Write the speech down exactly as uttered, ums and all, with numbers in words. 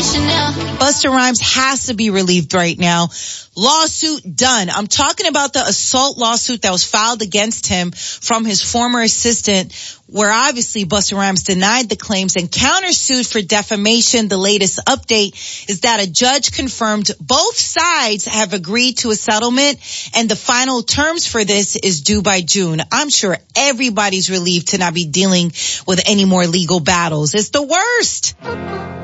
Busta Rhymes has to be relieved right now. Lawsuit done. I'm talking about the assault lawsuit that was filed against him from his former assistant, where obviously Busta Rhymes denied the claims and countersued for defamation. The latest update is that a judge confirmed both sides have agreed to a settlement, and the final terms for this is due by June. I'm sure everybody's relieved to not be dealing with any more legal battles. It's the worst.